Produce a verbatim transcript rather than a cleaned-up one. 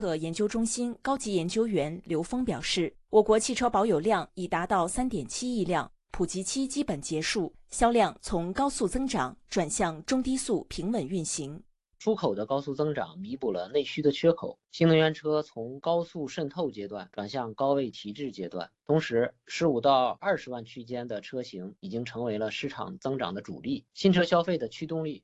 特研究中心高级研究员刘峰表示，我国汽车保有量已达到 三点七亿辆，普及期基本结束，销量从高速增长转向中低速平稳运行。 出口的高速增长弥补了内需的缺口，新能源车从高速渗透阶段转向高位提质阶段，同时十五到二十万区间的车型已经成为了市场增长的主力，新车消费的驱动力